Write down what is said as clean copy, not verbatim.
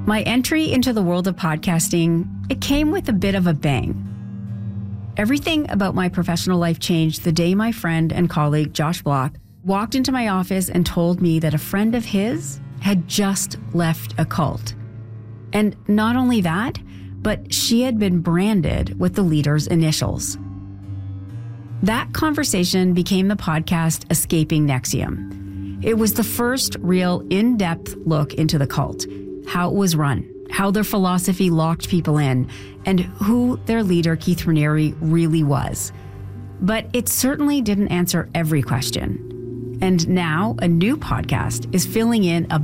My entry into the world of podcasting, it came with a bit of a bang. Everything about my professional life changed the day my friend and colleague Josh Block walked into my office and told me that a friend of his had just left a cult. And not only that, but she had been branded with the leader's initials. That conversation became the podcast Escaping NXIVM. It was the first real in-depth look into the cult, how it was run, how their philosophy locked people in, and who their leader, Keith Raniere, really was. But it certainly didn't answer every question. And now a new podcast is filling in a